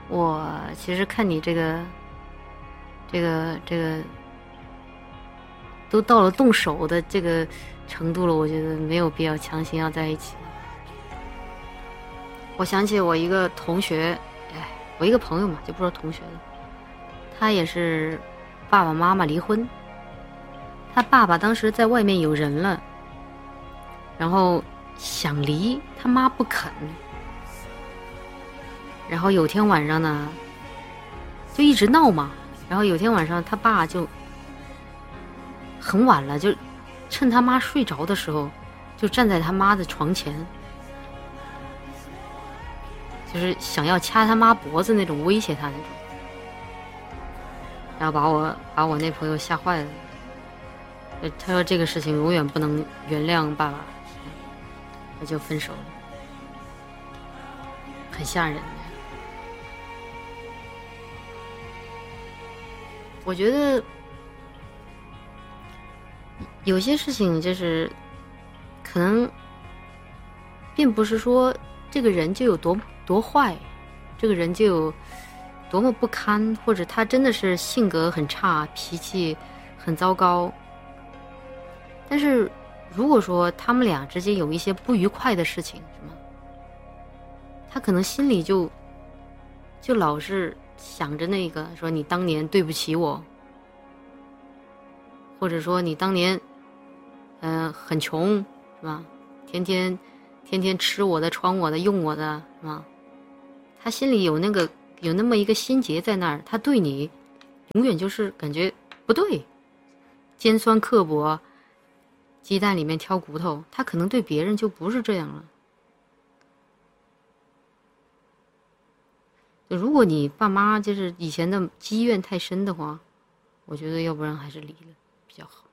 我其实看你这个都到了动手的这个程度了，我觉得没有必要强行要在一起。我想起我一个同学，我一个朋友嘛，就不说同学了，他也是爸爸妈妈离婚，他爸爸当时在外面有人了，然后想离，他妈不肯，然后有天晚上呢，就一直闹嘛，然后有天晚上他爸就很晚了，就趁他妈睡着的时候，就站在他妈的床前，就是想要掐他妈脖子那种，威胁他那种，然后把我那朋友吓坏了。他说这个事情永远不能原谅爸爸，那就分手了，很吓人。我觉得有些事情就是可能并不是说这个人就有多坏，这个人就有多么不堪，或者他真的是性格很差，脾气很糟糕。但是如果说他们俩之间有一些不愉快的事情，是吗？他可能心里就老是想着那个，说你当年对不起我，或者说你当年很穷，是吧？天天吃我的穿我的用我的，是吧？他心里有那么一个心结在那儿，他对你永远就是感觉不对，尖酸刻薄，鸡蛋里面挑骨头，他可能对别人就不是这样了。就如果你爸妈就是以前的积怨太深的话，我觉得要不然还是离了比较好。